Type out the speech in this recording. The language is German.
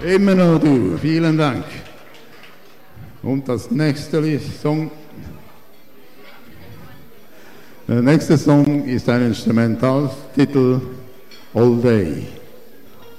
Immer noch du, vielen Dank. Und das nächste Song. Der nächste Song ist ein Instrumentaltitel All Day.